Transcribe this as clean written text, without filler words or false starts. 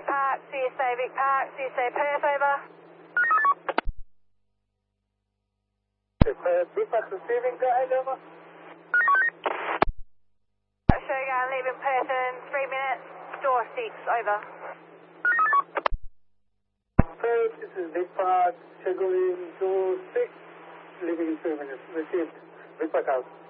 Park, CSA Vic Park, CSA Perth, over. Vic Park receiving, go ahead, over. Shogun leaving Perth in 3 minutes, door 6, over. Perth, this is Vic Park, scheduling to 6, leaving in 3 minutes, received, Vic Park out.